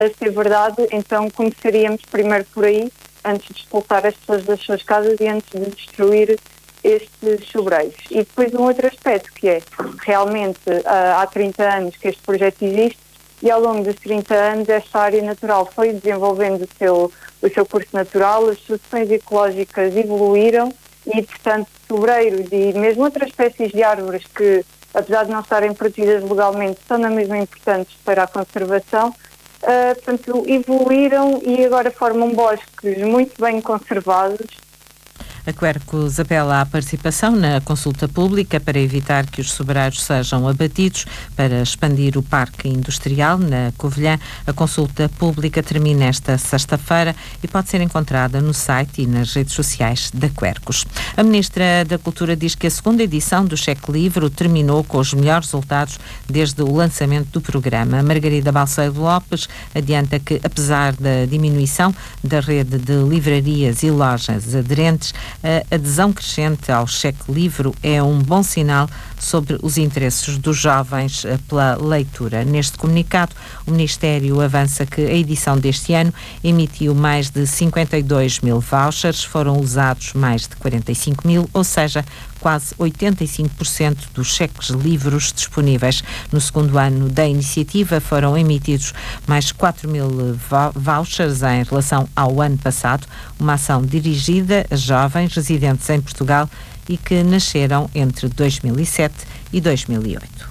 a ser verdade, então começaríamos primeiro por aí, antes de expulsar as pessoas das suas casas e antes de destruir estes sobreiros. E depois um outro aspecto que é, realmente há 30 anos que este projeto existe e ao longo dos 30 anos esta área natural foi desenvolvendo o seu curso natural, as soluções ecológicas evoluíram e, portanto, sobreiros e mesmo outras espécies de árvores que, apesar de não estarem protegidas legalmente, são na mesma importantes para a conservação, portanto, evoluíram e agora formam bosques muito bem conservados. A Quercus apela à participação na consulta pública para evitar que os sobreiros sejam abatidos, para expandir o parque industrial na Covilhã. A consulta pública termina esta sexta-feira e pode ser encontrada no site e nas redes sociais da Quercus. A Ministra da Cultura diz que a segunda edição do Cheque Livre terminou com os melhores resultados desde o lançamento do programa. Margarida Balseiro Lopes adianta que, apesar da diminuição da rede de livrarias e lojas aderentes, a adesão crescente ao Cheque Livre é um bom sinal sobre os interesses dos jovens pela leitura. Neste comunicado, o Ministério avança que a edição deste ano emitiu mais de 52 mil vouchers, foram usados mais de 45 mil, ou seja, quase 85% dos cheques livres disponíveis. No segundo ano da iniciativa foram emitidos mais 4 mil vouchers em relação ao ano passado, uma ação dirigida a jovens residentes em Portugal e que nasceram entre 2007 e 2008.